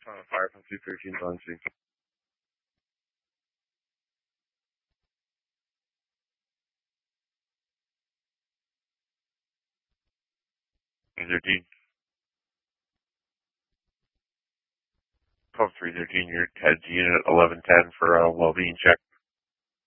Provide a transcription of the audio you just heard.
Fire from 213 on scene. And 13. 12-3-13, your heads unit 1110 for a well-being check.